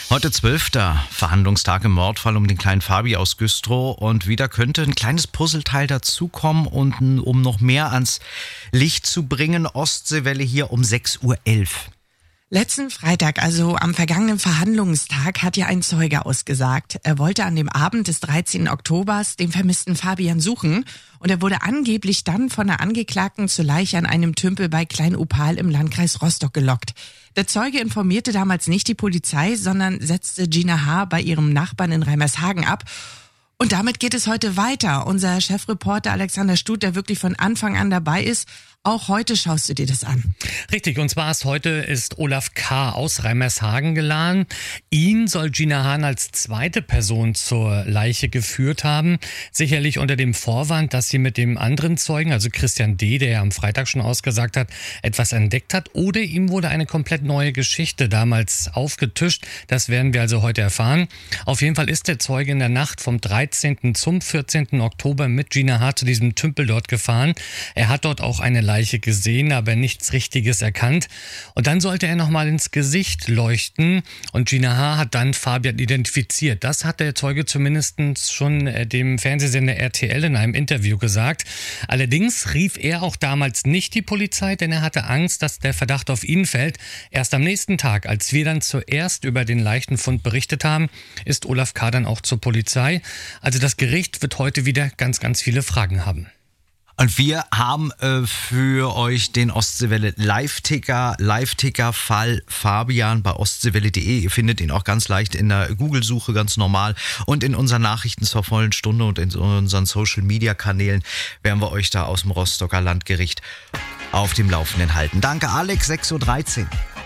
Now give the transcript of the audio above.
Heute 12. Verhandlungstag im Mordfall um den kleinen Fabi aus Güstrow und wieder könnte ein kleines Puzzleteil dazukommen und um noch mehr ans Licht zu bringen, Ostseewelle hier um 6:11 Uhr. Letzten Freitag, also am vergangenen Verhandlungstag, hat ja ein Zeuge ausgesagt. Er wollte an dem Abend des 13. Oktobers den vermissten Fabian suchen und er wurde angeblich dann von der Angeklagten zur Leiche an einem Tümpel bei Klein-Opal im Landkreis Rostock gelockt. Der Zeuge informierte damals nicht die Polizei, sondern setzte Gina H. bei ihrem Nachbarn in Reimershagen ab. Und damit geht es heute weiter. Unser Chefreporter Alexander Stut, der wirklich von Anfang an dabei ist, auch heute schaust du dir das an. Richtig, und zwar ist Olaf K. aus Reimershagen geladen. Ihn soll Gina Hahn als zweite Person zur Leiche geführt haben. Sicherlich unter dem Vorwand, dass sie mit dem anderen Zeugen, also Christian D., der ja am Freitag schon ausgesagt hat, etwas entdeckt hat. Oder ihm wurde eine komplett neue Geschichte damals aufgetischt. Das werden wir also heute erfahren. Auf jeden Fall ist der Zeuge in der Nacht vom 13. zum 14. Oktober mit Gina H. zu diesem Tümpel dort gefahren. Er hat dort auch eine Leiche gesehen, aber nichts Richtiges erkannt. Und dann sollte er nochmal ins Gesicht leuchten und Gina H. hat dann Fabian identifiziert. Das hat der Zeuge zumindest schon dem Fernsehsender RTL in einem Interview gesagt. Allerdings rief er auch damals nicht die Polizei, denn er hatte Angst, dass der Verdacht auf ihn fällt. Erst am nächsten Tag, als wir dann zuerst über den Leichenfund berichtet haben, ist Olaf K. dann auch zur Polizei. Also das Gericht wird heute wieder ganz, ganz viele Fragen haben. Und wir haben für euch den Ostseewelle Live-Ticker Fall Fabian bei ostseewelle.de. Ihr findet ihn auch ganz leicht in der Google-Suche, ganz normal. Und in unseren Nachrichten zur vollen Stunde und in unseren Social-Media-Kanälen werden wir euch da aus dem Rostocker Landgericht auf dem Laufenden halten. Danke Alex, 6:13 Uhr.